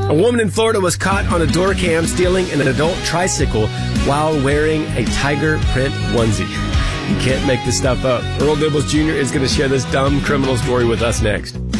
A woman in Florida was caught on a door cam stealing an adult tricycle while wearing a tiger print onesie. You can't make this stuff up. Earl Dibbles Jr. is going to share this dumb criminal story with us next.